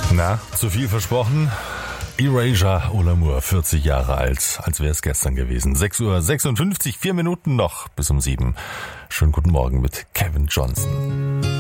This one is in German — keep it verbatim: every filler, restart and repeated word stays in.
Na, zu viel versprochen? Erasure Olamur, vierzig Jahre alt, als wäre es gestern gewesen. sechs Uhr sechsundfünfzig, vier Minuten noch bis um sieben. Schönen guten Morgen mit Kevin Johnson.